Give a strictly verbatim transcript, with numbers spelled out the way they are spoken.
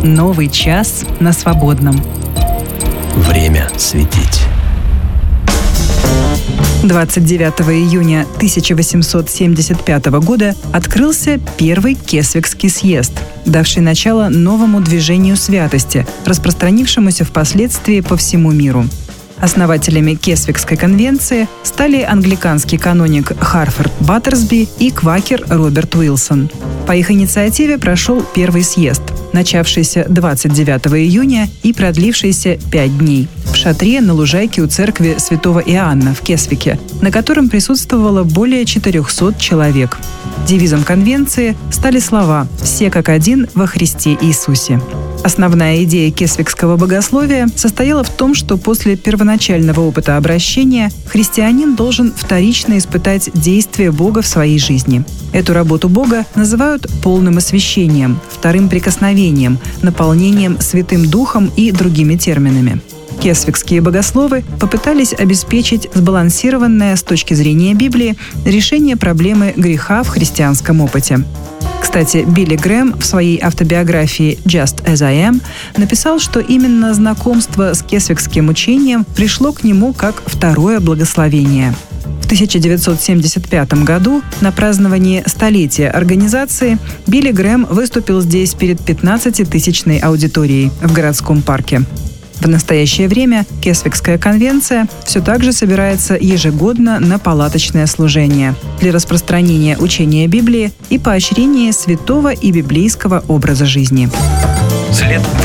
Новый час на свободном. Время светить. двадцать девятого июня тысяча восемьсот семьдесят пятого года открылся Первый Кесвикский съезд, давший начало новому движению святости, распространившемуся впоследствии по всему миру. Основателями Кесвикской конвенции стали англиканский каноник Харфорд Баттерсби и квакер Роберт Уилсон. По их инициативе прошел Первый съезд, начавшийся двадцать девятого июня и продлившийся пять дней, в шатре на лужайке у церкви Святого Иоанна в Кесвике, на котором присутствовало более четырехсот человек. Девизом конвенции стали слова «Все как один во Христе Иисусе». Основная идея кесвикского богословия состояла в том, что после первоначального опыта обращения христианин должен вторично испытать действие Бога в своей жизни. Эту работу Бога называют полным освящением, вторым прикосновением, наполнением Святым Духом и другими терминами. Кесвикские богословы попытались обеспечить сбалансированное с точки зрения Библии решение проблемы греха в христианском опыте. Кстати, Билли Грэм в своей автобиографии «Just as I am» написал, что именно знакомство с кесвикским учением пришло к нему как второе благословение. В тысяча девятьсот семьдесят пятом году на праздновании столетия организации Билли Грэм выступил здесь перед пятнадцатитысячной аудиторией в городском парке. В настоящее время Кесвикская конвенция все так же собирается ежегодно на палаточное служение для распространения учения Библии и поощрения святого и библейского образа жизни. След